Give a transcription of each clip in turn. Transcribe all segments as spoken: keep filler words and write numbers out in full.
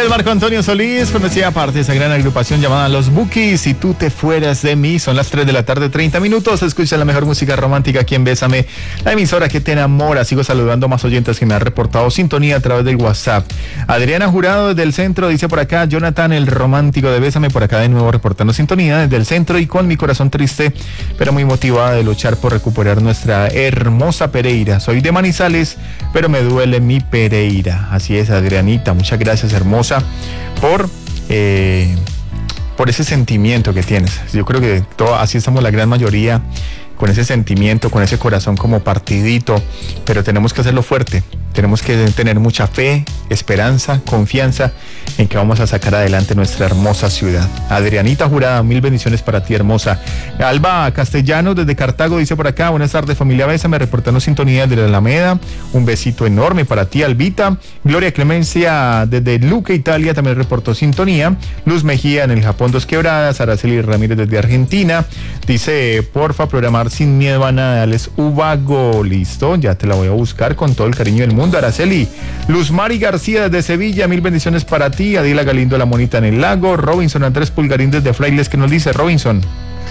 es Marco Antonio Solís, conocida parte de esa gran agrupación llamada Los Bukis. Si tú te fueras de mí, son las tres de la tarde, treinta minutos. Escucha la mejor música romántica aquí en Bésame, la emisora que te enamora. Sigo saludando a más oyentes que me han reportado sintonía a través del WhatsApp. Adriana Jurado desde el centro dice por acá: Jonathan, el romántico de Bésame, por acá de nuevo reportando sintonía desde el centro y con mi corazón triste, pero muy motivada de luchar por recuperar nuestra hermosa Pereira. Soy de Manizales, pero me duele mi Pereira. Así es, Adrianita, muchas gracias, hermosa, por eh, por ese sentimiento que tienes. Yo creo que todo, así estamos la gran mayoría, con ese sentimiento, con ese corazón como partidito, pero tenemos que hacerlo fuerte. Tenemos que tener mucha fe, esperanza, confianza en que vamos a sacar adelante nuestra hermosa ciudad. Adrianita Jurada, mil bendiciones para ti, hermosa. Alba Castellanos desde Cartago dice por acá: buenas tardes, familia Bésame, reportando sintonía de la Alameda. Un besito enorme para ti, Albita. Gloria Clemencia desde Luque, Italia, también reportó sintonía. Luz Mejía en el Japón, Dos Quebradas. Araceli Ramírez desde Argentina dice: porfa, programar Sin Miedo a Nada, Alex Ubago. Listo, ya te la voy a buscar con todo el cariño del mundo, Araceli. Luz Mari García desde Sevilla, mil bendiciones para ti. Adila Galindo, La Monita en el Lago. Robinson Andrés Pulgarín desde Frailes, que nos dice Robinson.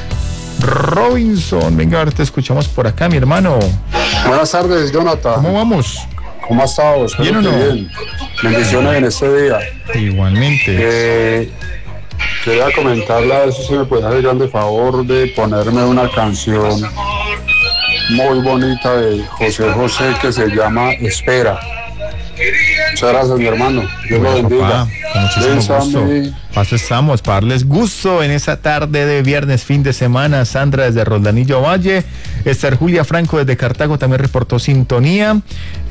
Robinson, venga, ahora te escuchamos por acá, mi hermano. Buenas tardes, Jonathan. ¿Cómo vamos? ¿Cómo has estado? ¿Bien o no? Bien. Bendiciones en este día. Igualmente. Eh, quería comentarle a ver si se me puede hacer el grande favor de ponerme una canción muy bonita de José José que se llama Espera. Muchas gracias, mi hermano. Dios bueno, lo bendiga. Papá, con muchísimo gusto. Paso estamos para darles gusto en esa tarde de viernes, fin de semana. Sandra desde Roldanillo Valle. Esther Julia Franco desde Cartago también reportó sintonía.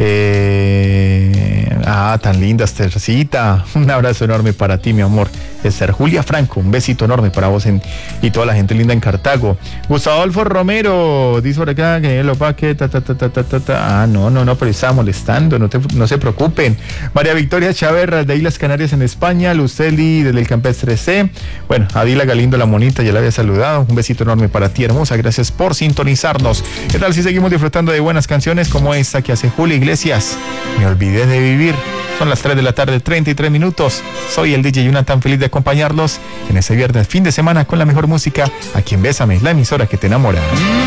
Eh... Ah, tan linda Esthercita. Un abrazo enorme para ti, mi amor. Esther Julia Franco, un besito enorme para vos en, y toda la gente linda en Cartago. Gustavo Adolfo Romero dice por acá que lo pa' que ta, ta, ta, ta, ta, ta, ta. Ah, no, no, no, pero estaba molestando, no, te, no se preocupen. María Victoria Chaverra de Islas Canarias en España. Luceli desde el Campestre C. Bueno, Adila Galindo, La Monita, ya la había saludado. Un besito enorme para ti, hermosa. Gracias por sintonizarnos. ¿Qué tal si seguimos disfrutando de buenas canciones como esta que hace Julia Iglesias? Me olvidé de vivir. Son las tres de la tarde, treinta y tres minutos. Soy el D J Jonathan, feliz de acompañarlos en este viernes, fin de semana, con la mejor música aquí en Bésame, la emisora que te enamora.